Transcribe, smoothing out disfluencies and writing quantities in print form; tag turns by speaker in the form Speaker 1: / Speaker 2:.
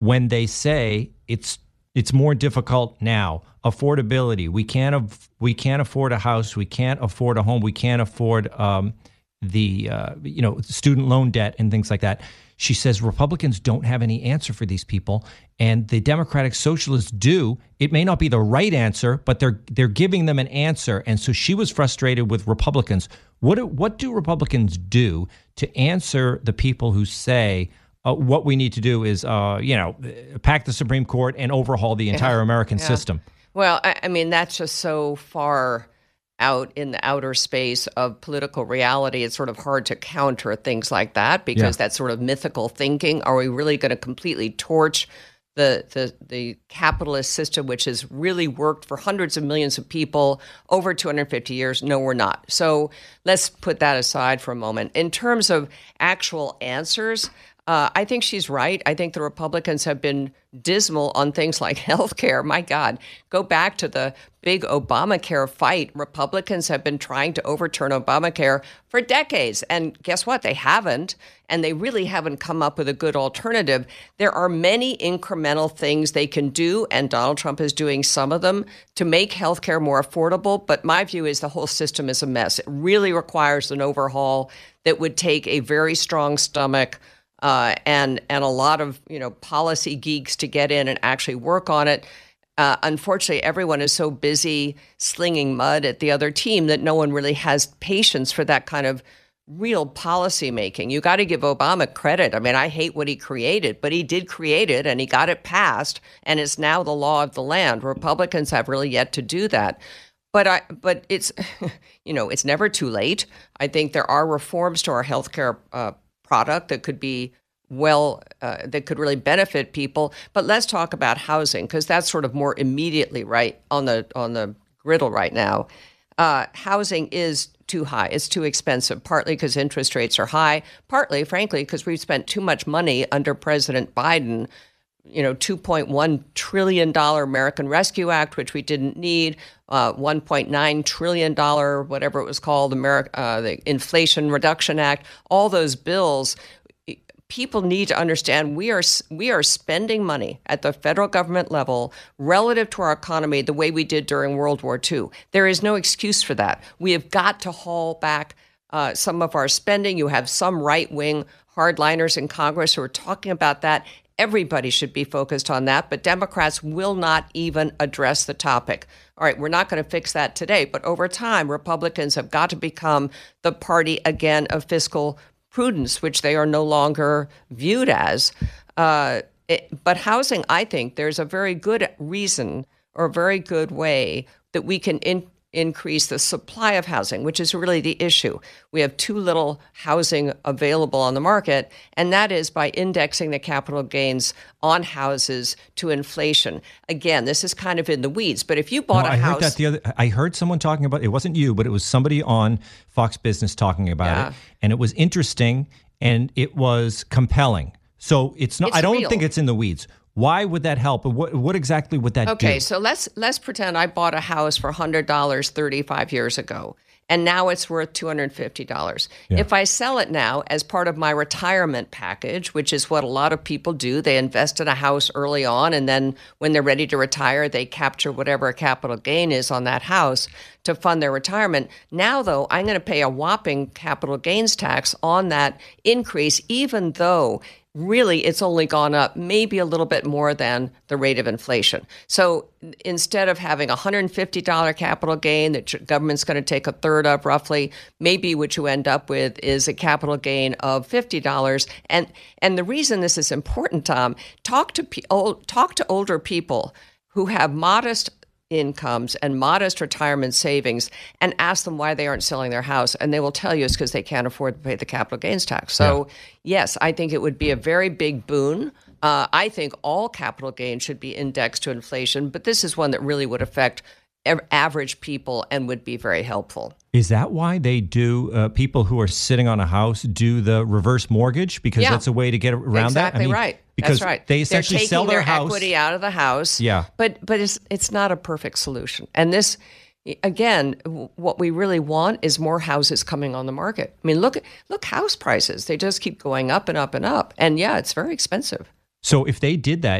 Speaker 1: when they say it's more difficult now. Affordability. We can't afford a house. We can't afford a home. We can't afford student loan debt and things like that. She says Republicans don't have any answer for these people, and the Democratic Socialists do. It may not be the right answer, but they're giving them an answer. And so she was frustrated with Republicans. What do Republicans do to answer the people who say what we need to do is pack the Supreme Court and overhaul the entire American system?
Speaker 2: Well, I mean, that's just so far out in the outer space of political reality. It's sort of hard to counter things like that because that's sort of mythical thinking. Are we really going to completely torch the capitalist system, which has really worked for hundreds of millions of people over 250 years? No, we're not. So let's put that aside for a moment. In terms of actual answers, I think she's right. I think the Republicans have been dismal on things like health care. My God, go back to the big Obamacare fight. Republicans have been trying to overturn Obamacare for decades. And guess what? They haven't. And they really haven't come up with a good alternative. There are many incremental things they can do, and Donald Trump is doing some of them to make health care more affordable. But my view is the whole system is a mess. It really requires an overhaul that would take a very strong stomach and a lot of policy geeks to get in and actually work on it. Unfortunately, everyone is so busy slinging mud at the other team that no one really has patience for that kind of real policy making. You got to give Obama credit. I mean, I hate what he created, but he did create it and he got it passed, and it's now the law of the land. Republicans have really yet to do that. But it's it's never too late. I think there are reforms to our healthcare product that could be that could really benefit people. But let's talk about housing, because that's sort of more immediately right on the griddle right now. Housing is too high. It's too expensive, partly because interest rates are high, partly, frankly, because we've spent too much money under President Biden. $2.1 trillion American Rescue Act, which we didn't need, $1.9 trillion, whatever it was called, the Inflation Reduction Act, all those bills. People need to understand we are spending money at the federal government level relative to our economy the way we did during World War II. There is no excuse for that. We have got to haul back some of our spending. You have some right-wing hardliners in Congress who are talking about that. Everybody should be focused on that, but Democrats will not even address the topic. All right, we're not going to fix that today, but over time, Republicans have got to become the party, again, of fiscal prudence, which they are no longer viewed as. But housing, I think there's a very good reason or a very good way that we can increase the supply of housing, which is really the issue. We have too little housing available on the market, and that is by indexing the capital gains on houses to inflation. Again, this is kind of in the weeds, but if you bought a house...
Speaker 1: I heard someone talking about, it wasn't you, but it was somebody on Fox Business talking about it, and it was interesting, and it was compelling. So it's not. I don't think it's in the weeds. Why would that help? What exactly would that do?
Speaker 2: Okay, so let's pretend I bought a house for $100 35 years ago, and now it's worth $250. Yeah. If I sell it now as part of my retirement package, which is what a lot of people do, they invest in a house early on, and then when they're ready to retire, they capture whatever capital gain is on that house to fund their retirement. Now, though, I'm going to pay a whopping capital gains tax on that increase, even though really it's only gone up maybe a little bit more than the rate of inflation. So instead of having a $150 capital gain that your government's going to take a third of roughly, maybe what you end up with is a capital gain of $50. And the reason this is important, Tom, talk to older people who have modest incomes and modest retirement savings and ask them why they aren't selling their house. And they will tell you it's because they can't afford to pay the capital gains tax. So yes, I think it would be a very big boon. I think all capital gains should be indexed to inflation, but this is one that really would affect average people and would be very helpful.
Speaker 1: Is that why they do, people who are sitting on a house do the reverse mortgage? Because that's a way to get around that?
Speaker 2: Exactly right.
Speaker 1: Because
Speaker 2: that's right.
Speaker 1: They essentially sell their house.
Speaker 2: Equity out of the house.
Speaker 1: Yeah.
Speaker 2: But it's not a perfect solution. And this, again, what we really want is more houses coming on the market. I mean, look house prices. They just keep going up and up and up. And yeah, it's very expensive.
Speaker 1: So if they did that,